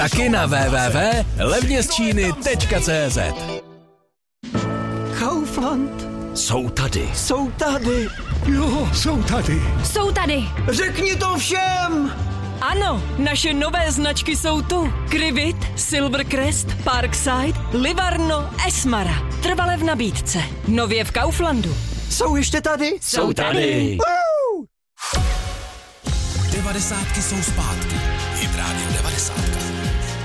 Taky na www.levnězčíny.cz. Kaufland. Jsou tady. Jsou tady. Jo, jsou tady. Jsou tady. Řekni to všem. Ano, naše nové značky jsou tu. Krivit, Silvercrest, Parkside, Livarno, Esmara. Trvale v nabídce. Nově v Kauflandu. Jsou ještě tady? Jsou tady. 90 jsou zpátky. Hit Radio 90.